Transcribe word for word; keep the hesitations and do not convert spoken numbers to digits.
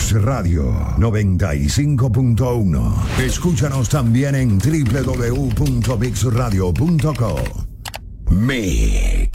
Mix Radio noventa y cinco punto uno. Escúchanos también en doble u doble u doble u punto mix radio punto com. Mix.